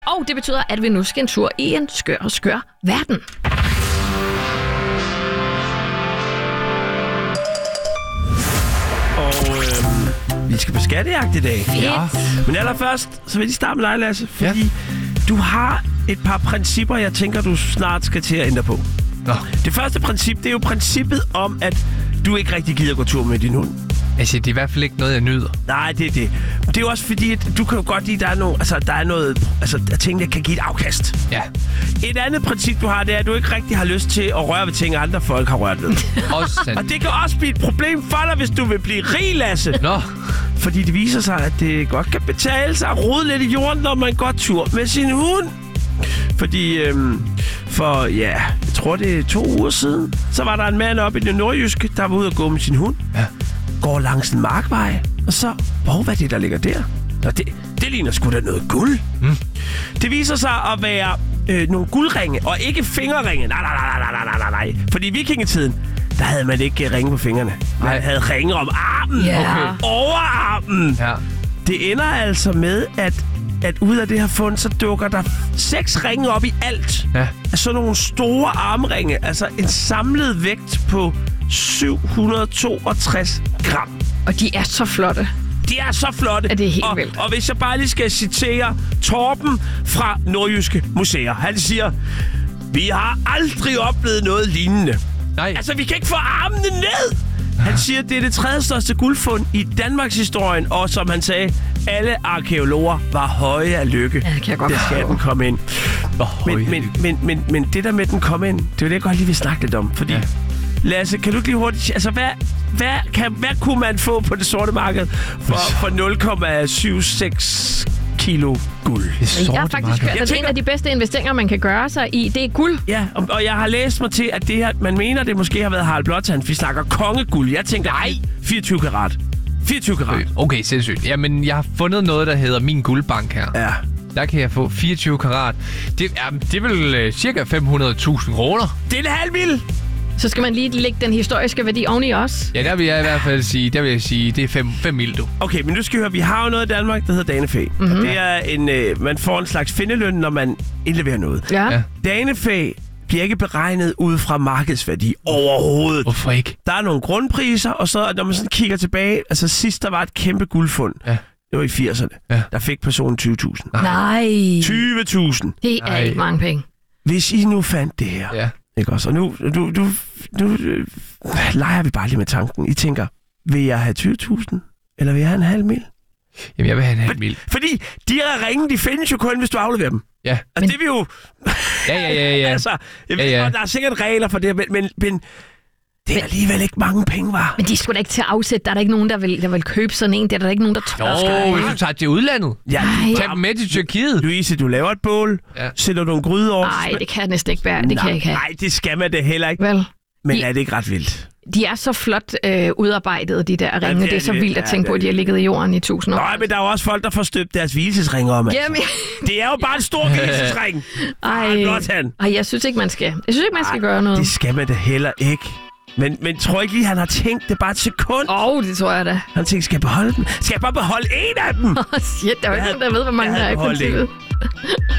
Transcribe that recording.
Og det betyder, at vi nu skal en tur i en skør verden. Og vi skal på skattejagt i dag. Ja. Men allerførst, så vil jeg starte med dig, Lasse. Fordi du har et par principper, jeg tænker, du snart skal til at ændre på. Nå. Det første princip, det er jo princippet om, at du ikke rigtig gider gå tur med din hund. Altså, det er i hvert fald ikke noget, jeg nyder. Nej, det er det. Det er jo også fordi, at du kan jo godt lide, der er noget, ting, der kan give et afkast. Ja. Et andet princip, du har, det er, at du ikke rigtig har lyst til at røre ved ting, andre folk har rørt ved. Også sandt. Og det kan også blive et problem for dig, hvis du vil blive rig, Lasse. Nå. Fordi det viser sig, at det godt kan betale sig at rode lidt i jorden, når man går tur med sin hund. Fordi jeg tror det er 2 uger siden, så var der en mand oppe i det nordjyske, der var ude at gå med sin hund. Ja. Går langs en markvej, og så, hvad er det, der ligger der? Nå, det ligner sgu da noget guld. Mm. Det viser sig at være nogle guldringe, og ikke fingerringe. Nej. Fordi i vikingetiden, der havde man ikke ringe på fingrene. Man havde ringe om armen. Yeah. Overarmen. Ja. Det ender altså med, at ud af det her fund, så dukker der 6 ringe op i alt. Ja. Altså nogle store armringe. Altså en samlet vægt på 762 gram. Og de er så flotte. De er så flotte. Ja, det er helt vildt. Og hvis jeg bare lige skal citere Torben fra Nordjyske Museer. Han siger, vi har aldrig oplevet noget lignende. Nej. Altså, vi kan ikke få armene ned. Han siger, det er det 3. største guldfund i Danmarks historien, og som han sagde, alle arkeologer var høje af lykke. Ja, det kan jeg godt skal den komme ind. Men det der med, den komme ind, det er jo det, jeg godt lige vil snakke lidt om. Fordi, Lasse, kan du ikke lige hurtigt... Altså, hvad kunne man få på det sorte marked for 0,76 kilo guld? Jeg har faktisk hørt, at en af de bedste investeringer, man kan gøre sig i, det er guld. Ja, og jeg har læst mig til, at det her, man mener, det måske har været Harald Blåtand. Vi snakker kongeguld. Jeg tænker, 24 karat. 24 karat. Okay, sindssygt. Jamen, jeg har fundet noget, der hedder Min Guldbank her. Ja. Der kan jeg få 24 karat. Det er vel cirka 500.000 kroner. Det er en halv mil. Så skal man lige lægge den historiske værdi oveni også. Ja, der vil jeg i hvert fald sige, det er 5 mil, du. Okay, men nu skal vi høre, vi har jo noget i Danmark, der hedder danefæ. Mm-hmm. Det er man får en slags findeløn, når man indleverer noget. Ja. Danefæ bliver ikke beregnet ud fra markedsværdi overhovedet. Hvorfor ikke? Der er nogle grundpriser, og så når man sådan kigger tilbage, altså sidst der var et kæmpe guldfund. Ja. Det var i 80'erne. Ja. Der fik personen 20.000. Nej. 20.000. Det er ikke mange penge. Hvis I nu fandt det her. Ja. Ikke også? Og nu leger vi bare lige med tanken. I tænker, vil jeg have 20.000? Eller vil jeg have en halv mil? Jamen, jeg vil have en halv mil. Fordi de her ringe, de findes jo kun, hvis du afleverer dem. Ja. Altså, det vil jo... Ja. Altså, jeg ved godt, der er sikkert regler for det, men det er alligevel ikke mange penge, var. Men de skulle da ikke til at afsætte. Der er der ikke nogen, der vil købe sådan en. Det er der ikke nogen, der tror. Hvis du tager til udlandet. Ja, tag dem med til Tyrkiet. Louise, du laver et bål. Ja. Sætter du en gryde over. Nej, det kan jeg næsten ikke være. Det kan jeg ikke have. Nej, det skal man det heller ikke. Vel. Men er det ikke ret vildt? De er så flot udarbejdet, de der ringe. Det er så vildt at tænke på, at de har ligget i jorden i 1000 år. Nej, men der er jo også folk, der får støbt deres hvilesesringer om. Jamen. Det er jo bare en stor hvilesesring. Ej, jeg synes ikke, man skal. Jeg synes ikke, man skal gøre noget. Det skal man da heller ikke. Men tror ikke lige, han har tænkt det bare et sekund? Det tror jeg da. Han tænkte, skal jeg beholde den? Skal jeg bare beholde en af dem? Shit, der er jo ikke nogen, der ved, hvor mange der er i princippet.